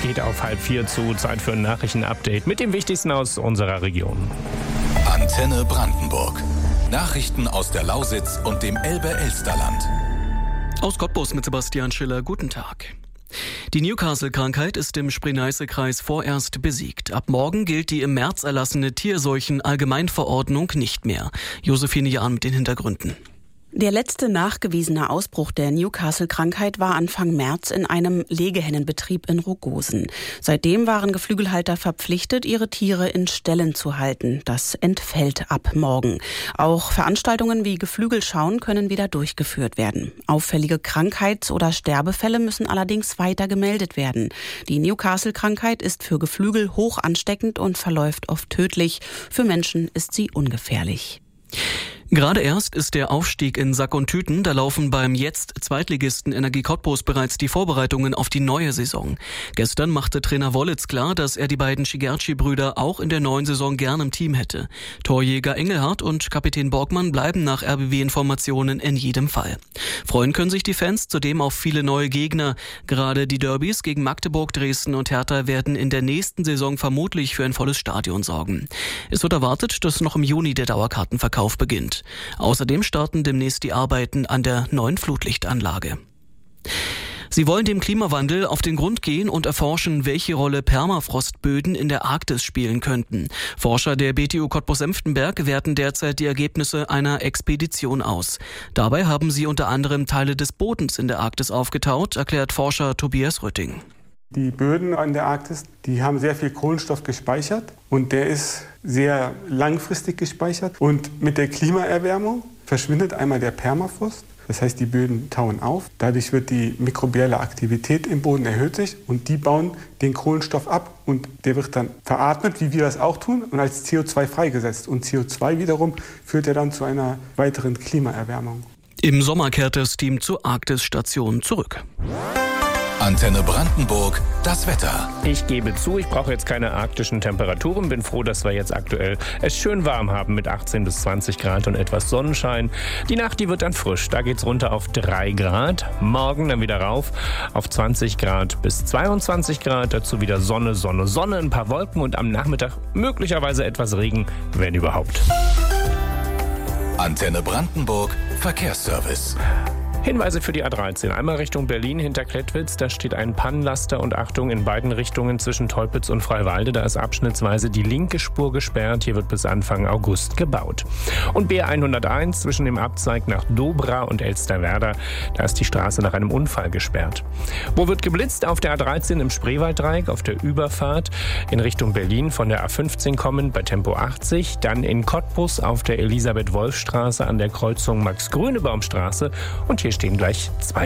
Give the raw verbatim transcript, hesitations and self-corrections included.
geht auf halb vier zu. Zeit für ein Nachrichtenupdate mit dem Wichtigsten aus unserer Region. Antenne Brandenburg. Nachrichten aus der Lausitz und dem Elbe-Elsterland. Aus Cottbus mit Sebastian Schiller. Guten Tag. Die Newcastle-Krankheit ist im Spree-Neiße-Kreis vorerst besiegt. Ab morgen gilt die im März erlassene Tierseuchen-Allgemeinverordnung nicht mehr. Josephine Jahn mit den Hintergründen. Der letzte nachgewiesene Ausbruch der Newcastle-Krankheit war Anfang März in einem Legehennenbetrieb in Rogosen. Seitdem waren Geflügelhalter verpflichtet, ihre Tiere in Ställen zu halten. Das entfällt ab morgen. Auch Veranstaltungen wie Geflügelschauen können wieder durchgeführt werden. Auffällige Krankheits- oder Sterbefälle müssen allerdings weiter gemeldet werden. Die Newcastle-Krankheit ist für Geflügel hoch ansteckend und verläuft oft tödlich. Für Menschen ist sie ungefährlich. Gerade erst ist der Aufstieg in Sack und Tüten. Da laufen beim jetzt Zweitligisten Energie Cottbus bereits die Vorbereitungen auf die neue Saison. Gestern machte Trainer Wollitz klar, dass er die beiden Schigerci-Brüder auch in der neuen Saison gern im Team hätte. Torjäger Engelhardt und Kapitän Borgmann bleiben nach R B W-Informationen in jedem Fall. Freuen können sich die Fans zudem auf viele neue Gegner. Gerade die Derbys gegen Magdeburg, Dresden und Hertha werden in der nächsten Saison vermutlich für ein volles Stadion sorgen. Es wird erwartet, dass noch im Juni der Dauerkartenverkauf beginnt. Außerdem starten demnächst die Arbeiten an der neuen Flutlichtanlage. Sie wollen dem Klimawandel auf den Grund gehen und erforschen, welche Rolle Permafrostböden in der Arktis spielen könnten. Forscher der B T U Cottbus-Senftenberg werten derzeit die Ergebnisse einer Expedition aus. Dabei haben sie unter anderem Teile des Bodens in der Arktis aufgetaut, erklärt Forscher Tobias Rütting. Die Böden an der Arktis, die haben sehr viel Kohlenstoff gespeichert und der ist sehr langfristig gespeichert. Und mit der Klimaerwärmung verschwindet einmal der Permafrost, das heißt die Böden tauen auf. Dadurch wird die mikrobielle Aktivität im Boden erhöht sich und die bauen den Kohlenstoff ab und der wird dann veratmet, wie wir das auch tun, und als C O zwei freigesetzt. Und C O zwei wiederum führt ja dann zu einer weiteren Klimaerwärmung. Im Sommer kehrt das Team zur Arktis-Station zurück. Antenne Brandenburg, das Wetter. Ich gebe zu, ich brauche jetzt keine arktischen Temperaturen. Bin froh, dass wir jetzt aktuell es schön warm haben mit achtzehn bis zwanzig Grad und etwas Sonnenschein. Die Nacht, die wird dann frisch. Da geht's runter auf drei Grad. Morgen dann wieder rauf auf zwanzig Grad bis zweiundzwanzig Grad. Dazu wieder Sonne, Sonne, Sonne, ein paar Wolken und am Nachmittag möglicherweise etwas Regen, wenn überhaupt. Antenne Brandenburg, Verkehrsservice. Hinweise für die A dreizehn. Einmal Richtung Berlin hinter Klettwitz. Da steht ein Pannenlaster und Achtung in beiden Richtungen zwischen Teupitz und Freiwalde. Da ist abschnittsweise die linke Spur gesperrt. Hier wird bis Anfang August gebaut. Und B hunderteins zwischen dem Abzweig nach Dobra und Elsterwerda. Da ist die Straße nach einem Unfall gesperrt. Wo wird geblitzt? Auf der A dreizehn im Spreewalddreieck auf der Überfahrt in Richtung Berlin von der A fünfzehn kommend bei Tempo achtzig. Dann in Cottbus auf der Elisabeth-Wolf-Straße an der Kreuzung Max-Grünebaum-Straße. Und hier stehen gleich zwei